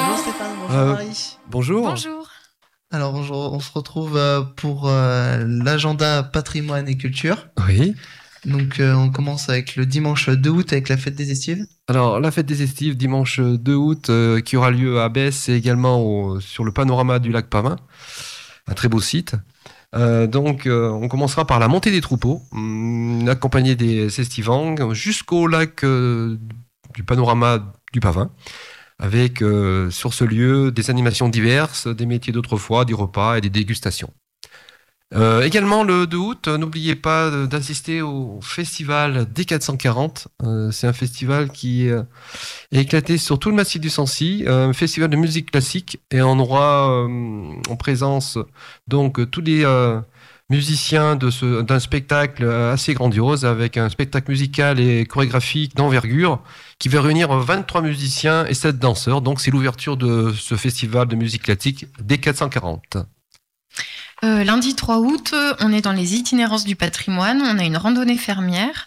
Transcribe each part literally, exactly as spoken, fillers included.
Bonjour Stéphane, bonjour Euh, Marie. Bonjour. Bonjour. Alors bonjour, on se retrouve euh, pour euh, l'agenda patrimoine et culture. Oui. Donc euh, on commence avec le dimanche deux août avec la fête des Estives. Alors, la fête des Estives, dimanche deux août, euh, qui aura lieu à Besse et également au- sur le panorama du lac Pavin. Un très beau site. Euh, donc, euh, on commencera par la montée des troupeaux, hum, accompagné des estivants, jusqu'au lac euh, du panorama du Pavin, avec euh, sur ce lieu des animations diverses, des métiers d'autrefois, des repas et des dégustations. Euh, également le deux août, euh, n'oubliez pas de- d'assister au festival D quatre cent quarante. Euh, c'est un festival qui euh, est éclaté sur tout le massif du Sancy, un festival de musique classique, et on aura euh, en présence donc euh, tous les euh, musiciens de ce, d'un spectacle euh, assez grandiose, avec un spectacle musical et chorégraphique d'envergure qui va réunir vingt-trois musiciens et sept danseurs. Donc c'est l'ouverture de ce festival de musique classique D quatre cent quarante. Euh, lundi trois août, on est dans les itinérances du patrimoine. On a une randonnée fermière.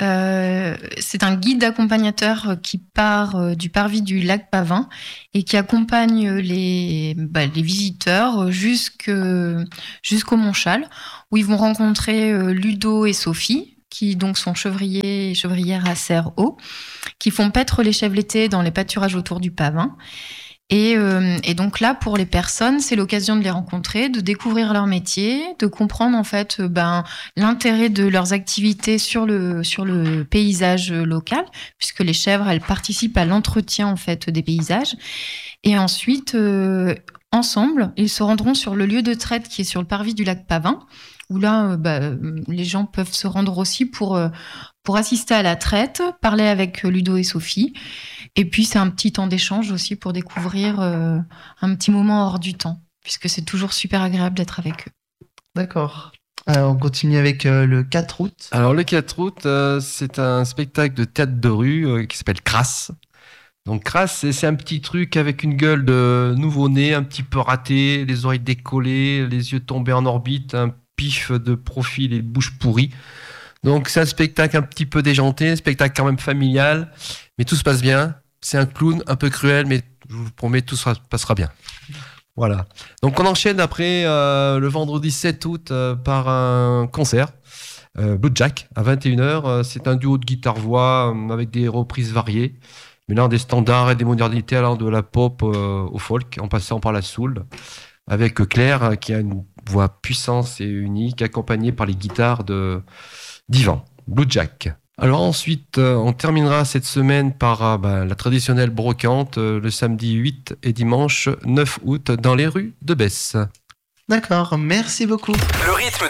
Euh, c'est un guide accompagnateur qui part euh, du parvis du lac Pavin et qui accompagne les, bah, les visiteurs jusque, jusqu'au Montchal, où ils vont rencontrer euh, Ludo et Sophie, qui donc sont chevriers et chevrières à Serre-Haut, qui font paître les chèvres l'été dans les pâturages autour du Pavin. Et, euh, et donc là, pour les personnes, c'est l'occasion de les rencontrer, de découvrir leur métier, de comprendre en fait euh, ben, l'intérêt de leurs activités sur le, sur le paysage local, puisque les chèvres, elles participent à l'entretien en fait des paysages. Et ensuite, euh, ensemble, ils se rendront sur le lieu de traite qui est sur le parvis du lac Pavin, où là, euh, bah, les gens peuvent se rendre aussi pour, euh, pour assister à la traite, parler avec Ludo et Sophie. Et puis, c'est un petit temps d'échange aussi pour découvrir euh, un petit moment hors du temps, puisque c'est toujours super agréable d'être avec eux. D'accord. Alors on continue avec euh, le quatre août. Alors le quatre août, euh, c'est un spectacle de théâtre de rue euh, qui s'appelle Crasse. Donc Crasse, c'est, c'est un petit truc avec une gueule de nouveau-né, un petit peu raté, les oreilles décollées, les yeux tombés en orbite, un pif de profil et bouche pourrie. Donc c'est un spectacle un petit peu déjanté, un spectacle quand même familial, mais tout se passe bien. C'est un clown un peu cruel, mais je vous promets, tout se passera bien. Voilà. Donc on enchaîne après euh, le vendredi sept août euh, par un concert, euh, Blue Jack, à vingt et une heures. Euh, c'est un duo de guitare-voix euh, avec des reprises variées, mêlant des standards et des modernités allant de la pop euh, au folk, en passant par la soul, avec Claire euh, qui a une voix puissante et unique, accompagnée par les guitares de d'Ivan, Blue Jack. Alors ensuite, euh, on terminera cette semaine par euh, ben, la traditionnelle brocante, euh, le samedi huit et dimanche neuf août dans les rues de Besse. D'accord, merci beaucoup. Le rythme